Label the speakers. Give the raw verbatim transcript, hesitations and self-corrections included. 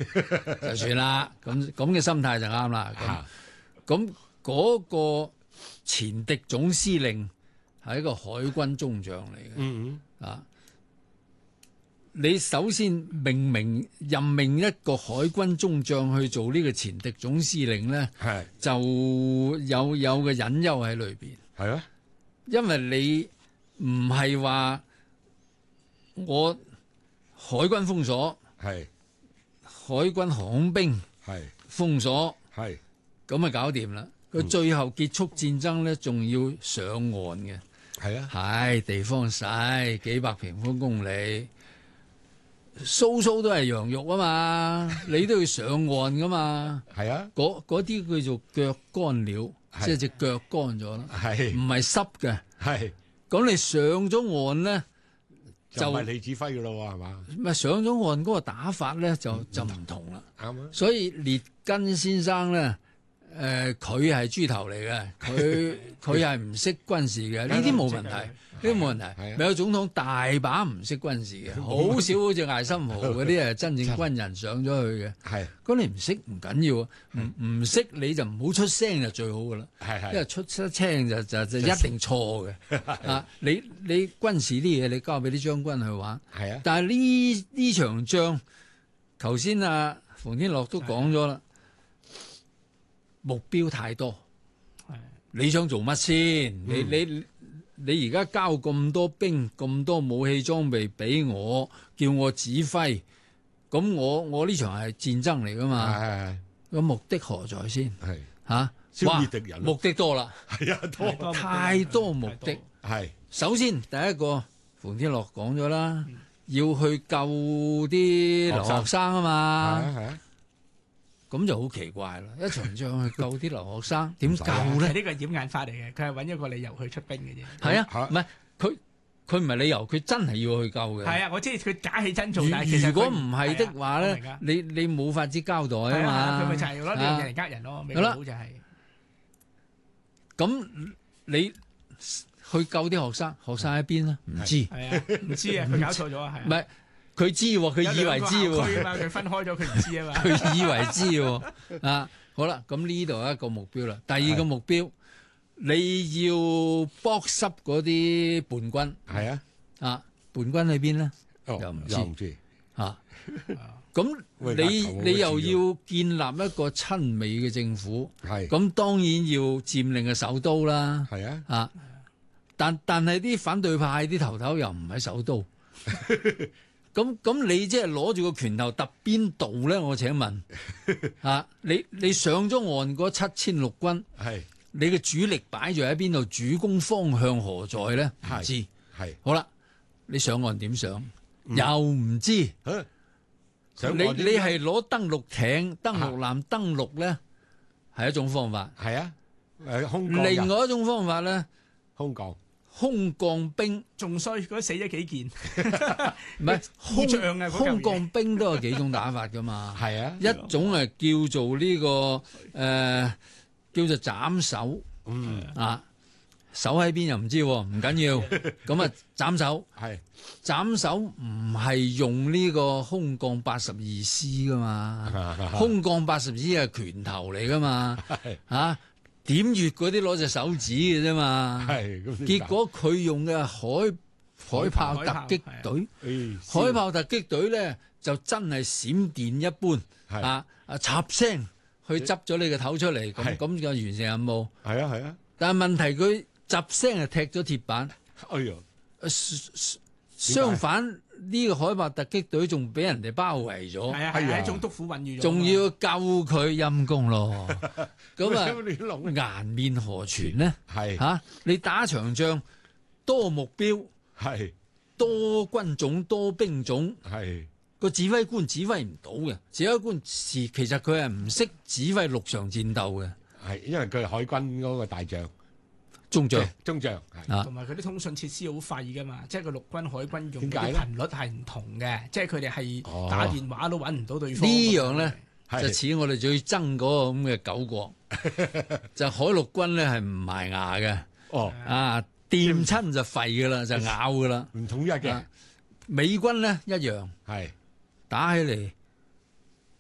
Speaker 1: 就算啦。咁咁嘅心態就啱啦。咁咁嗰個前敵總司令係一個海軍中將嚟嘅。
Speaker 2: 嗯
Speaker 1: 嗯啊，你首先命名任命一個海軍中將去做呢個前敵總司令咧，
Speaker 2: 係
Speaker 1: 就有有個隱憂喺裏邊。
Speaker 2: 係啊，
Speaker 1: 因為你唔係話我海軍封鎖，
Speaker 2: 係
Speaker 1: 海軍航空兵
Speaker 2: 係
Speaker 1: 封鎖，
Speaker 2: 係
Speaker 1: 咁啊搞掂啦。佢最後結束戰爭咧，仲要上岸嘅。
Speaker 2: 係啊，
Speaker 1: 係地方細，幾百平方公里，蘇蘇都係羊肉啊嘛，你都要上岸噶嘛。
Speaker 2: 係啊，
Speaker 1: 嗰嗰啲叫做腳乾了，即係隻腳乾咗啦，
Speaker 2: 係
Speaker 1: 唔係濕嘅。
Speaker 2: 係
Speaker 1: 咁你上咗岸咧，就
Speaker 2: 就唔係你指揮噶咯喎，係嘛？
Speaker 1: 咪上咗岸嗰個打法咧，就就唔同啦。
Speaker 2: 啱啊，
Speaker 1: 所以列根先生咧。誒佢係豬頭嚟嘅，佢佢係唔識軍事嘅，呢啲冇問題，呢啲冇問題。美國總統大把唔識軍事嘅，好少好似艾森豪嗰啲係真正軍人上咗去嘅。
Speaker 2: 係，
Speaker 1: 咁你唔識唔緊要啊，唔唔識你就唔好出聲就最好噶啦。
Speaker 2: 係係，
Speaker 1: 因為出出聲就就就一定錯嘅。啊，你你軍事啲嘢你交俾啲將軍去玩。
Speaker 2: 係啊，
Speaker 1: 但係呢呢場仗，頭先啊馮天樂都講咗啦。目標太多，你想做乜先？嗯、你你你而家交咁多兵、咁多武器裝備俾我，叫我指揮，咁我我呢場係戰爭嚟噶嘛？
Speaker 2: 係係係。
Speaker 1: 個目的何在先？係嚇、啊，
Speaker 2: 消滅敵人。
Speaker 1: 目的多啦，
Speaker 2: 係啊，多
Speaker 1: 太多目的。
Speaker 2: 係
Speaker 1: 首先第一個，馮天樂講咗啦，嗯、要去救啲留學生啊嘛。係啊係啊。咁就好奇怪啦！一場仗去救啲留學生，點救咧？
Speaker 3: 呢個係掩眼法嚟嘅，佢係揾一個理由去出兵嘅啫。
Speaker 1: 係啊，唔係佢佢唔係理由，佢真係要去救嘅。係
Speaker 3: 啊，我知佢假起真做，但
Speaker 1: 係如果唔係的話咧，你你冇法子交代啊嘛。
Speaker 3: 佢咪就係攞呢樣嘢嚟呃人咯，美國佬就係。
Speaker 1: 咁你去救啲學生，學生喺邊咧？唔知。
Speaker 3: 係啊，唔知啊，佢搞錯咗啊，係啊。
Speaker 1: 唔係。佢知喎，佢以為知喎。
Speaker 3: 佢分開咗，佢唔知啊嘛。
Speaker 1: 佢以為知喎。啊，好啦，咁呢度一個目標啦。第二個目標，你要剝濕嗰啲叛軍。係啊。啊，叛軍喺邊咧？又唔知。又唔知。啊。咁你你又要建立一個親美嘅政府。係。咁當然要佔領嘅首都啦。係啊。啊。但但係啲反對派啲頭頭又唔喺首都。咁咁你即係攞住個拳頭揼邊度咧？我請問啊，你你上咗岸嗰七千陸軍，係你嘅主力擺住喺邊度？主攻方向何在咧？唔知係好啦，你上岸點上？嗯、又唔知。啊、你你係攞登陸艇、登陸艦、登陸咧，係一種方法。係啊，誒空降。另外一種方法咧，空降。空降兵
Speaker 3: 仲衰，嗰死咗幾件，
Speaker 1: 唔係空降啊！空降兵都有幾種打法噶嘛，係啊，一種係叫做呢、這個誒、呃，叫做斬首，嗯啊，手喺邊又唔知，唔緊要，咁啊斬首，係斬首唔係用呢個空降八十二師噶嘛，空降八十二師係拳頭嚟噶嘛，啊。點穴嗰啲攞隻手指嘅啫嘛，係結果佢用嘅海海豹突擊隊，海豹突擊隊咧就真係閃電一般，啊啊插聲去執咗你個頭出嚟，咁咁就完成任務。係啊係啊，但係問題佢執聲係踢咗鐵板，哎呀，相反。呢個海豹突擊隊仲俾人哋包圍咗，
Speaker 3: 係啊係一種督府混遇咗，
Speaker 1: 仲要救佢陰公咯。咁啊，顏面何存呢？係嚇、啊、你打場仗多目標，係多軍種多兵種，係個指揮官指揮唔到嘅。指揮官是其實佢係唔識指揮陸上戰鬥嘅，係因為佢係海軍嗰個大將。中將，中將，
Speaker 3: 同埋佢啲通訊設施好廢噶嘛，即係個陸軍、海軍用嘅頻率係唔同嘅，即係佢哋係打電話都揾唔到對方。哦、呢樣咧就似我哋最憎嗰個咁嘅九國，就海陸軍咧係唔埋牙嘅，哦啊掂親就廢噶啦，就咬噶啦，唔統一嘅。美軍咧一樣係打起嚟